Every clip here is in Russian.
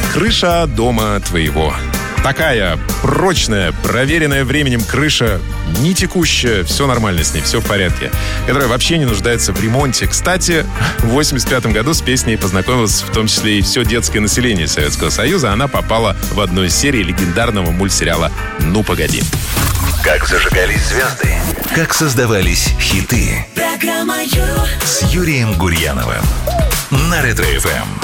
Крыша дома твоего. Такая прочная, проверенная временем крыша, не текущая, все нормально с ней, все в порядке, которая вообще не нуждается в ремонте. Кстати, в 1985 году с песней познакомилось в том числе и все детское население Советского Союза. Она попала в одну из серий легендарного мультсериала «Ну, погоди». Как зажигались звезды, как создавались хиты. Программа с Юрием Гурьяновым на Ретро-ФМ.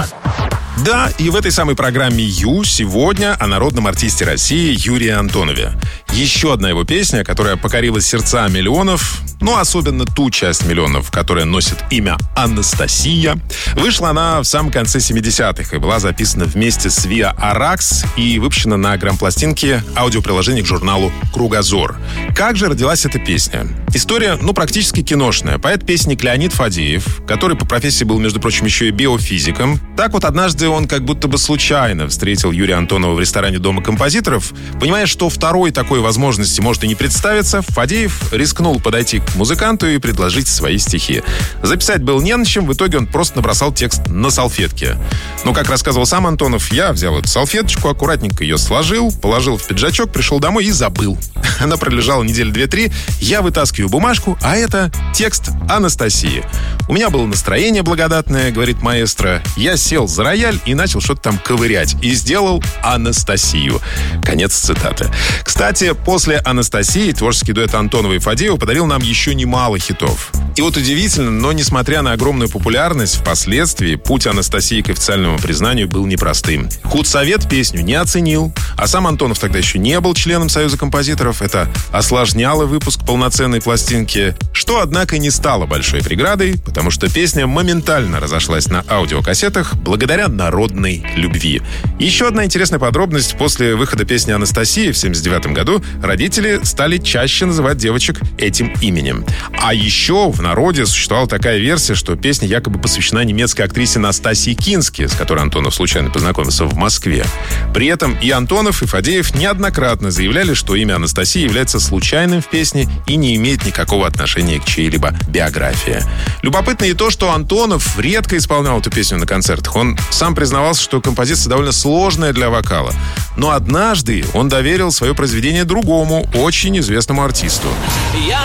Да, и в этой самой программе «Ю» сегодня о народном артисте России Юрии Антонове. Еще одна его песня, которая покорила сердца миллионов, ну, особенно ту часть миллионов, которая носит имя Анастасия. Вышла она в самом конце 70-х и была записана вместе с Виа Аракс и выпущена на грампластинке аудиоприложения к журналу «Кругозор». Как же родилась эта песня? История, практически киношная. Поэт-песник Леонид Фадеев, который по профессии был, между прочим, еще и биофизиком. Так вот, однажды он как будто бы случайно встретил Юрия Антонова в ресторане Дома композиторов. Понимая, что второй такой возможности может и не представиться, Фадеев рискнул подойти к музыканту и предложить свои стихи. Записать было не на чем, в итоге он просто набросал текст на салфетке. Но, как рассказывал сам Антонов, я взял эту салфеточку, аккуратненько ее сложил, положил в пиджачок, пришел домой и забыл. Она пролежала недели 2-3, я вытаскиваю бумажку, а это текст Анастасии. У меня было настроение благодатное, говорит маэстро. Я сел за рояль и начал что-то там ковырять. И сделал Анастасию. Конец цитаты. Кстати, после Анастасии творческий дуэт Антонова и Фадеева подарил нам еще немало хитов. И вот удивительно, но несмотря на огромную популярность, впоследствии путь Анастасии к официальному признанию был непростым. Худсовет песню не оценил, а сам Антонов тогда еще не был членом Союза композиторов. Это осложняло выпуск полноценной пластинки, что, однако, не стало большой преградой, потому что песня моментально разошлась на аудиокассетах благодаря народной любви. Еще одна интересная подробность. После выхода песни Анастасии в 1979 году родители стали чаще называть девочек этим именем. А еще в народе существовала такая версия, что песня якобы посвящена немецкой актрисе Настасье Кински, с которой Антонов случайно познакомился в Москве. При этом и Антонов, и Фадеев неоднократно заявляли, что имя Анастасии является случайным в песне и не имеет никакого отношения к чьей-либо биографии. Любопытно и то, что Антонов редко исполнял эту песню на концертах. Он сам признавался, что композиция довольно сложная для вокала. Но однажды он доверил свое произведение другому, очень известному артисту. Я